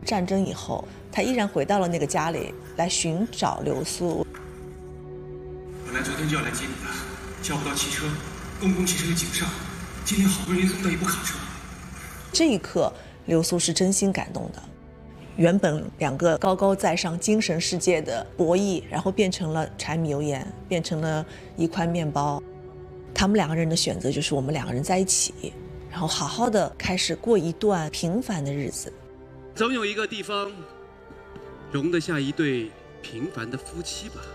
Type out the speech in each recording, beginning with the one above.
战争以后，他依然回到了那个家里来寻找刘苏。 本来昨天就要来接你的，叫不到汽车，公共汽车的井上，今天好不容易送到一部卡车。 这一刻，刘苏是真心感动的。原本两个高高在上精神世界的博弈，然后变成了柴米油盐，变成了一块面包。他们两个人的选择就是我们两个人在一起，然后好好的开始过一段平凡的日子。 总有一个地方容得下一对平凡的夫妻吧。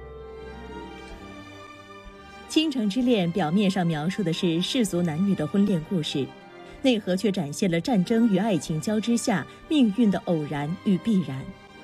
倾城之恋表面上描述的是世俗男女的婚恋故事，内核却展现了战争与爱情交织下命运的偶然与必然。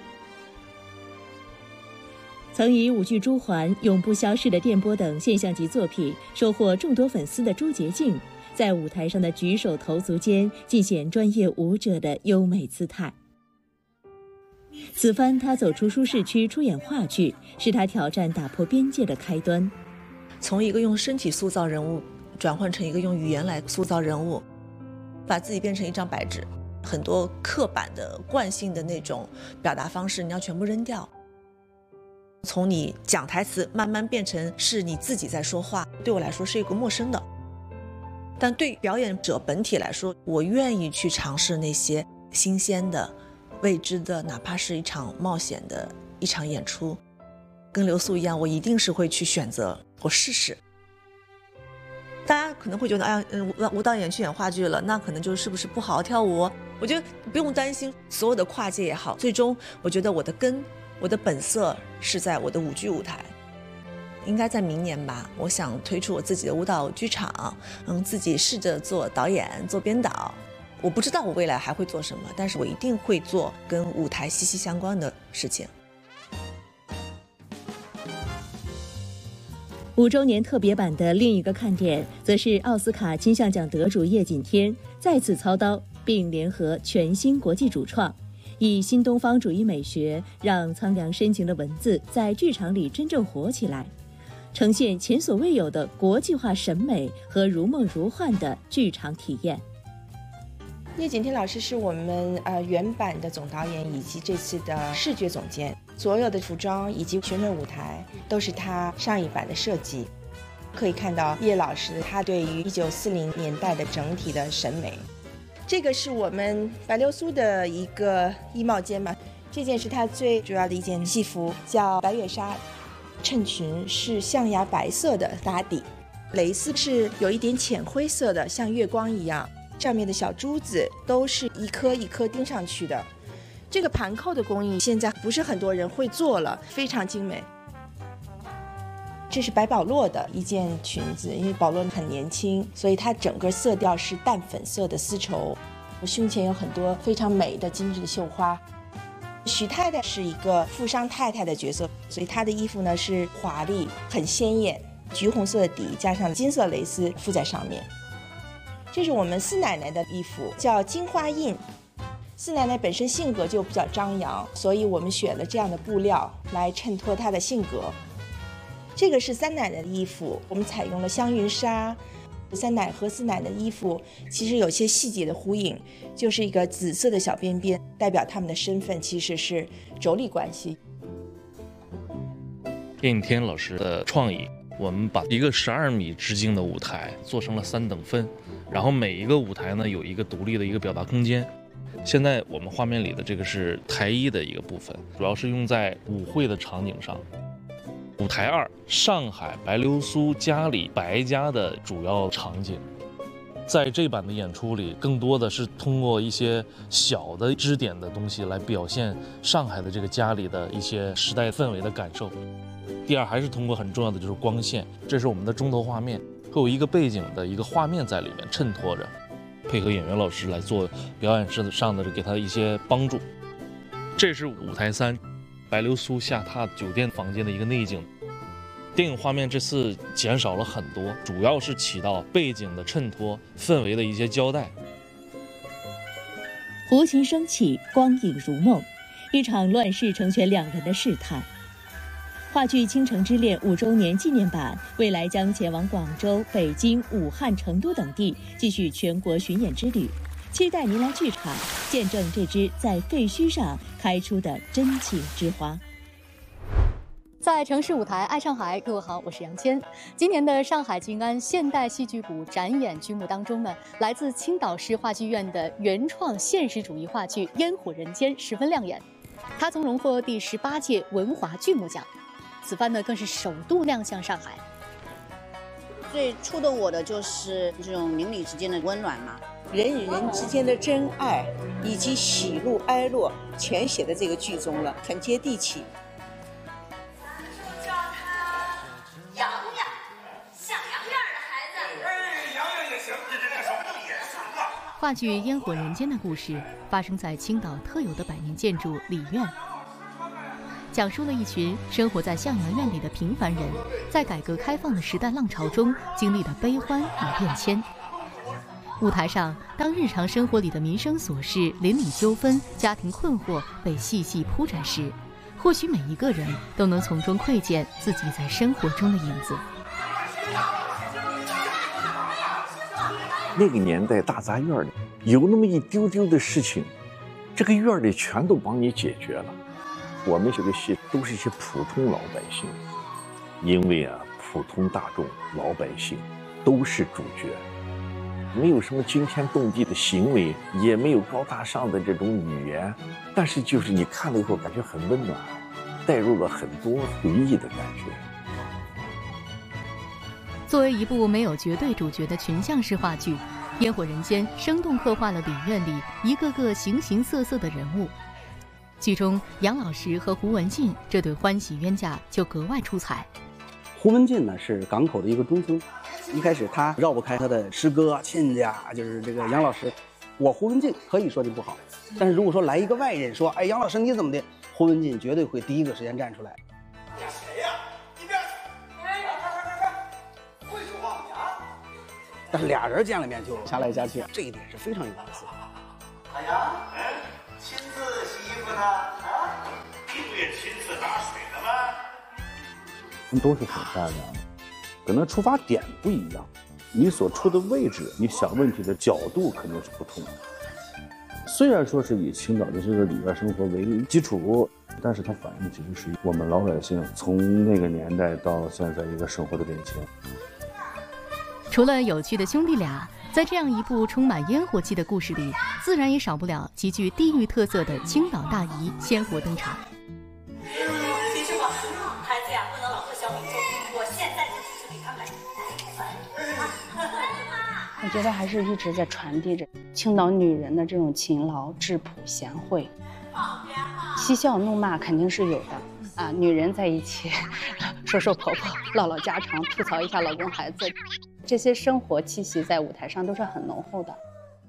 曾以舞剧《朱鹮》《永不消逝的电波》等现象级作品收获众多粉丝的朱洁静，在舞台上的举手投足间尽显专业舞者的优美姿态。此番她走出舒适区出演话剧，是她挑战打破边界的开端。 从一个用身体塑造人物转换成一个用语言来塑造人物，把自己变成一张白纸，很多刻板的惯性的那种表达方式你要全部扔掉。从你讲台词慢慢变成是你自己在说话，对我来说是一个陌生的，但对表演者本体来说，我愿意去尝试那些新鲜的未知的，哪怕是一场冒险的一场演出。跟刘苏一样，我一定是会去选择，我试试。大家可能会觉得，哎呀，舞蹈演去演话剧了，那可能就是不是不好好跳舞。我觉得不用担心所有的跨界也好，最终我觉得我的根，我的本色是在我的舞剧舞台。应该在明年吧，我想推出我自己的舞蹈剧场，自己试着做导演、做编导。我不知道我未来还会做什么，但是我一定会做跟舞台息息相关的事情。 5周年特别版的另一个看点，则是奥斯卡金像奖得主叶锦添再次操刀，并联合全新国际主创，以新东方主义美学，让苍凉深情的文字在剧场里真正活起来，呈现前所未有的国际化审美和如梦如幻的剧场体验。 叶锦添老师是我们原版的总导演以及这次的视觉总监，所有的服装以及旋转舞台都是他上一版的设计。可以看到叶老师他对于1940年代的整体的审美。这个是我们白流苏的一个衣帽间嘛，这件是他最主要的一件戏服，叫白月纱，衬裙是象牙白色的打底，蕾丝是有一点浅灰色的，像月光一样，上面的小珠子都是一颗一颗钉上去的。这个盘扣的工艺现在不是很多人会做了，非常精美。这是白保罗的一件裙子，因为保罗很年轻，所以它整个色调是淡粉色的丝绸，胸前有很多非常美的精致的绣花。许太太是一个富商太太的角色，所以她的衣服呢是华丽很鲜艳，橘红色的底加上金色蕾丝附在上面。这是我们四奶奶的衣服，叫金花印。四奶奶本身性格就比较张扬，所以我们选了这样的布料来衬托她的性格。这个是三奶奶的衣服，我们采用了香云纱。三奶和四奶奶的衣服其实有些细节的呼应，就是一个紫色的小边边，代表他们的身份其实是妯娌关系。 叶锦添老师的创意，我们把一个12米直径的舞台做成了3等分，然后每一个舞台呢有一个独立的一个表达空间。现在我们画面里的这个是台1的一个部分，主要是用在舞会的场景上。舞台2，上海白流苏家里白家的主要场景。在这版的演出里，更多的是通过一些小的支点的东西来表现上海的这个家里的一些时代氛围的感受。第二，还是通过很重要的就是光线，这是我们的中头画面，会有一个背景的一个画面在里面衬托着，配合演员老师来做表演上的给他一些帮助。这是舞台3，白流苏下榻酒店房间的一个内景。电影画面这次减少了很多，主要是起到背景的衬托、氛围的一些交代。 胡琴升起，光影如梦，一场乱世成全两人的试探。话剧《倾城之恋》5周年纪念版未来将前往广州、北京、武汉、成都等地，继续全国巡演之旅， 期待您来剧场见证这支在废墟上开出的真情之花。 在城市舞台爱上海，各位好，我是杨谦。今年的上海静安现代戏剧谷展演剧目当中呢，来自青岛市话剧院的原创现实主义话剧《烟火人间》十分亮眼，它曾荣获第18届文华剧目奖，此番呢更是首度亮相上海。 最触动我的就是这种邻里之间的温暖嘛， 人与人之间的真爱以及喜怒哀乐全写在这个剧中了，很接地气。 话剧《烟火人间》的故事发生在青岛特有的百年建筑礼院，讲述了一群生活在向阳院里的平凡人，在改革开放的时代浪潮中经历的悲欢与变迁。舞台上，当日常生活里的民生琐事、邻里纠纷、家庭困惑被细细铺展时，或许每一个人都能从中窥见自己在生活中的影子。 那个年代大杂院里有那么一丢丢的事情，这个院里全都帮你解决了。我们这个戏都是一些普通老百姓，因为普通大众老百姓都是主角，没有什么惊天动地的行为，也没有高大上的这种语言，但是就是你看了以后感觉很温暖，带入了很多回忆的感觉。 作为一部没有绝对主角的群像式话剧，《烟火人间》生动刻画了礼院里一个个形形色色的人物。剧中杨老师和胡文进这对欢喜冤家就格外出彩。 胡文进呢是港口的一个中村，一开始他绕不开他的师哥亲家，就是这个杨老师。我胡文进可以说的不好，但是如果说来一个外人说，哎，杨老师你怎么的，胡文进绝对会第一个时间站出来。 谁呀？你别！会说话呀？ 但是俩人见了面就掐来掐去，这一点是非常有意思。 哎呀，亲自洗衣服呢？啊，你不也亲自打水的吗？ 都是很善良的，可能出发点不一样，你所处的位置，你想问题的角度肯定是不同的。虽然说是以青岛的这个里边生活为基础，但是它反映的其实是我们老百姓从那个年代到现在一个生活的变迁。 除了有趣的兄弟俩，在这样一部充满烟火气的故事里，自然也少不了极具地域特色的青岛大姨鲜活登场。 听说孩子呀，不能老和小米做，我现在就给他买奶粉。 我觉得还是一直在传递着青岛女人的这种勤劳、质朴、贤惠。嬉笑怒骂肯定是有的啊，女人在一起说说婆婆、唠唠家常、吐槽一下老公孩子，这些生活气息在舞台上都是很浓厚的。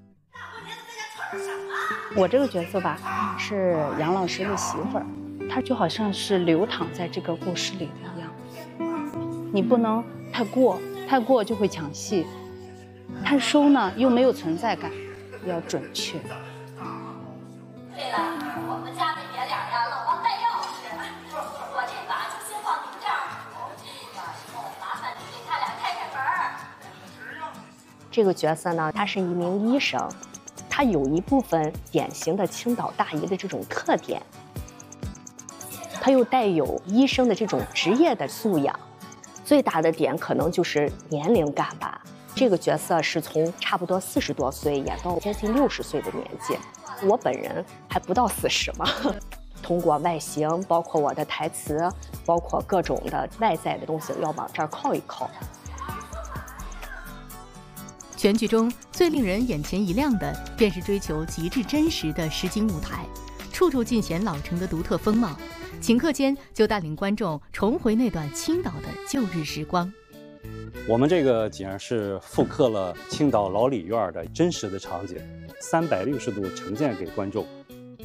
我这个角色吧，是杨老师的媳妇儿，她就好像是流淌在这个故事里的一样。你不能太过就会抢戏，太收呢又没有存在感，要准确。 对了，我们家那爷俩呀，老忘带钥匙，我这把就先放你这儿。麻烦你给他俩开开门。 这个角色呢，他是一名医生，他有一部分典型的青岛大姨的这种特点，他又带有医生的这种职业的素养。最大的点可能就是年龄感吧。这个角色是从差不多40多岁演到接近60岁的年纪，我本人还不到40嘛。通过外形，包括我的台词，包括各种的外在的东西，要往这儿靠一靠。 全剧中最令人眼前一亮的，便是追求极致真实的实景舞台，处处尽显老城的独特风貌。顷刻间就带领观众重回那段青岛的旧日时光。 我们这个景是复刻了青岛老李院的真实的场景，360度呈现给观众。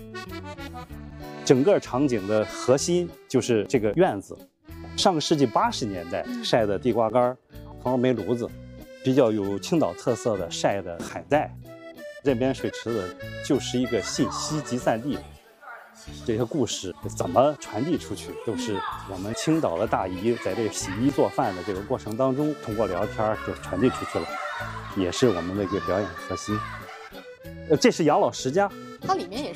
整个场景的核心就是这个院子，上个世纪80年代晒的地瓜干、红烧煤炉子，比较有青岛特色的晒的海带。这边水池子就是一个信息集散地。这些故事怎么传递出去，都是我们青岛的大姨在这洗衣做饭的这个过程当中，通过聊天就传递出去了，也是我们的一个表演核心。 这是养老十佳。 它里面也